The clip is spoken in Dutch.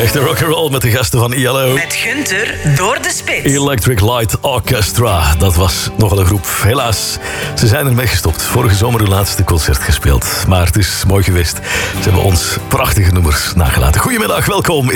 Echte rock'n'roll met de gasten van ILO. Met Gunther door de spits. Electric Light Orchestra. Dat was nogal een groep. Helaas, ze zijn ermee gestopt. Vorige zomer hun laatste concert gespeeld. Maar het is mooi geweest. Ze hebben ons prachtige nummers nagelaten. Goedemiddag, welkom.